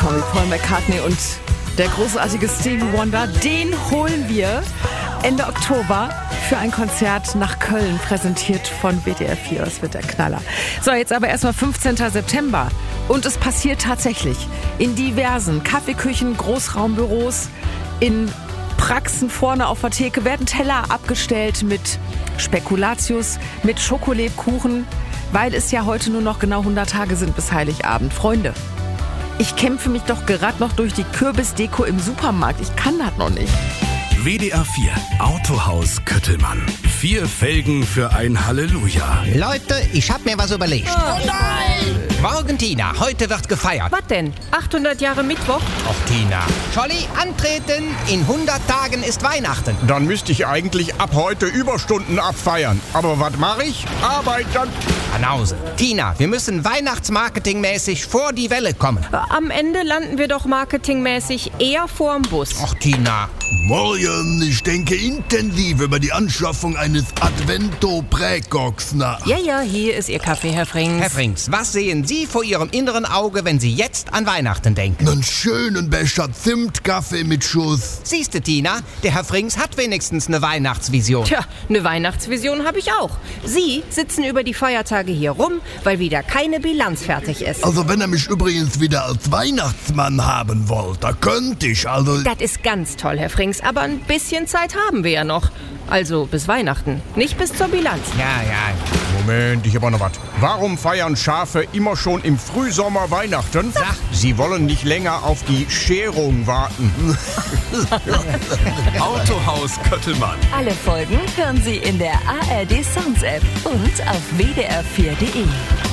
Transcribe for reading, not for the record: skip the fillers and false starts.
Tommy Paul McCartney und der großartige Stevie Wonder, den holen wir Ende Oktober für ein Konzert nach Köln, präsentiert von WDR 4. Das wird der Knaller. So, jetzt aber erstmal 15. September. Und es passiert tatsächlich in diversen Kaffeeküchen, Großraumbüros, in Praxen vorne auf der Theke werden Teller abgestellt mit Spekulatius, mit Schokolebkuchen, weil es ja heute nur noch genau 100 Tage sind bis Heiligabend. Freunde, ich kämpfe mich doch gerade noch durch die Kürbisdeko im Supermarkt. Ich kann das noch nicht. WDR 4 Autohaus Köttelmann. 4 Felgen für ein Halleluja. Leute, ich hab mir was überlegt. Oh nein! Morgen, Tina, heute wird gefeiert. Was denn? 800 Jahre Mittwoch? Och, Tina. Scholli, antreten. In 100 Tagen ist Weihnachten. Dann müsste ich eigentlich ab heute Überstunden abfeiern. Aber was mache ich? Arbeiten. Banause. Tina, wir müssen weihnachtsmarketingmäßig vor die Welle kommen. Am Ende landen wir doch marketingmäßig eher vorm Bus. Och, Tina. Morgen, ich denke intensiv über die Anschaffung eines Advento-Präkoks nach. Ja, hier ist Ihr Kaffee, Herr Frings. Herr Frings, was sehen Sie vor Ihrem inneren Auge, wenn Sie jetzt an Weihnachten denken? Einen schönen Becher Zimtkaffee mit Schuss. Siehste, Tina, der Herr Frings hat wenigstens eine Weihnachtsvision. Tja, eine Weihnachtsvision habe ich auch. Sie sitzen über die Feiertage hier rum, weil wieder keine Bilanz fertig ist. Also wenn er mich übrigens wieder als Weihnachtsmann haben wollt, da könnte ich, Das ist ganz toll, Herr Frings, aber ein bisschen Zeit haben wir ja noch. Also bis Weihnachten, nicht bis zur Bilanz. Ja. Moment, ich habe noch was. Warum feiern Schafe immer schon im Frühsommer Weihnachten? Sag. Sie wollen nicht länger auf die Scherung warten. Autohaus Köttelmann. Alle Folgen hören Sie in der ARD Sounds App und auf wdr4.de.